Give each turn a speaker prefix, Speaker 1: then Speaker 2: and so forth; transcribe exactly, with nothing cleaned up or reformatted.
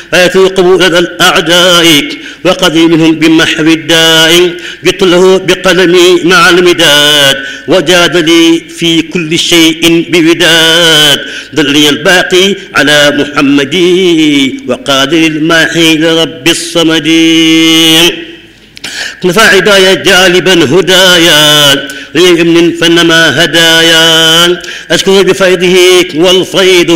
Speaker 1: ويثوق لدى الأعداء وقضي منهم بمحو الداء. جئت له بقلمي مع المداد وجاد لي في كل شيء بوداد. دلني الباقي على محمد وقادر الماحي لرب الصمد. نفع عدايا جالبا هدايا ليمن فنما هدايا. أشكر بفيضه والفيض